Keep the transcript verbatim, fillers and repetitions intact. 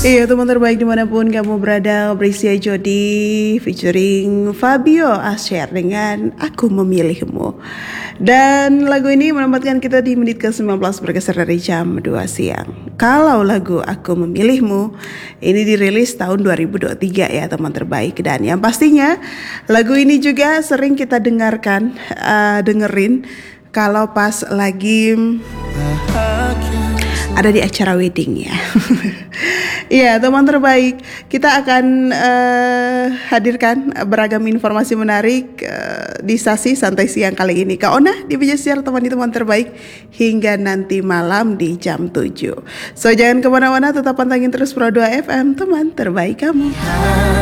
Iya teman terbaik dimanapun kamu berada, Brisia Jody featuring Fabio Asher dengan Aku Memilihmu. Dan lagu ini menempatkan kita di menit ke sembilan belas bergeser dari jam dua siang. Kalau lagu Aku Memilihmu ini dirilis tahun dua ribu dua puluh tiga ya teman terbaik. Dan yang pastinya lagu ini juga sering kita dengarkan, uh, dengerin kalau pas lagi ada di acara wedding ya. Iya teman terbaik, kita akan uh, hadirkan beragam informasi menarik uh, di Sasi Santai Siang kali ini. Kak Ona di Bijasiar temani teman terbaik hingga nanti malam di jam tujuh. So jangan kemana-mana, tetap pantengin terus Pro dua F M, teman terbaik kamu.